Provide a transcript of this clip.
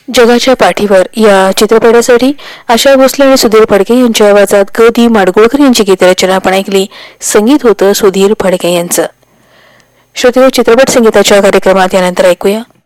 जगाच्या पाठीवर या चित्रपटासाठी आशा भोसले आणि सुधीर फडके यांच्या आवाजात ग दी माडगुळकर यांची गीतरचना आपण ऐकली. संगीत होतं सुधीर फडके यांचं. श्रोते, चित्रपट संगीताच्या कार्यक्रमात यानंतर ऐकूया